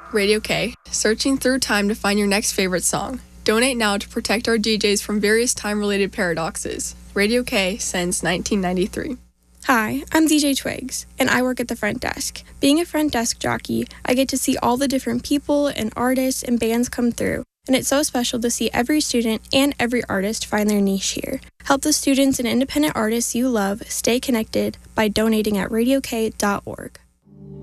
Radio K, searching through time to find your next favorite song. Donate now to protect our DJs from various time-related paradoxes. Radio K since 1993. Hi, I'm DJ Twigs, and I work at the front desk. Being a front desk jockey, I get to see all the different people and artists and bands come through, and it's so special to see every student and every artist find their niche here. Help the students and independent artists you love stay connected by donating at radiok.org.